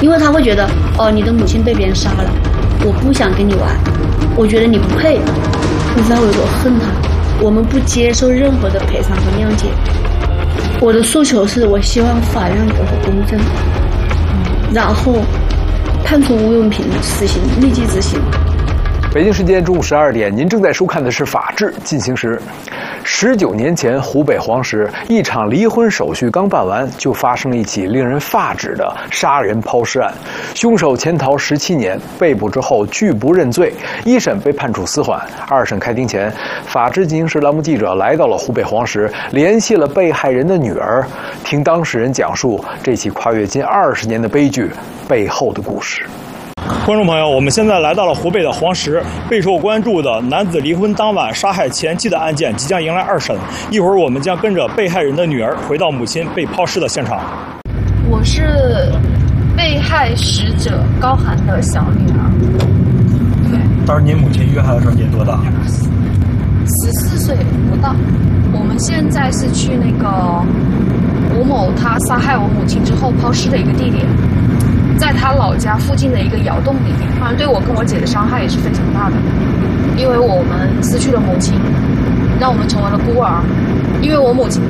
因为他会觉得，哦，你的母亲被别人杀了，我不想跟你玩，我觉得你不配，你知道我有多恨他。我们不接受任何的赔偿和谅解。我的诉求是我希望法院给我公正，然后判处吴永平死刑，立即执行。 北京时间中午12点，您正在收看的是《法治进行时》。19年前，湖北黄石一场离婚手续刚办完，就发生了一起令人发指的杀人抛尸案。凶手潜逃17年，被捕之后拒不认罪，一审被判处死缓。二审开庭前，《法治进行时》栏目记者来到了湖北黄石，联系了被害人的女儿，听当事人讲述这起跨越近20年的悲剧背后的故事。 观众朋友，我们现在来到了湖北的黄石，备受关注的男子离婚当晚杀害前妻的案件即将迎来2审。一会儿我们将跟着被害人的女儿回到母亲被抛尸的现场。 我是被害死者高涵的小女儿。对， 当时您母亲遇害的时候年多大 ？14岁不到。我们现在是去那个吴某他杀害我母亲之后抛尸的一个地点。在他老家附近的一个窑洞里面，当然对我跟我姐的伤害也是非常大的，因为我们失去了母亲，让我们成为了孤儿。因为我母亲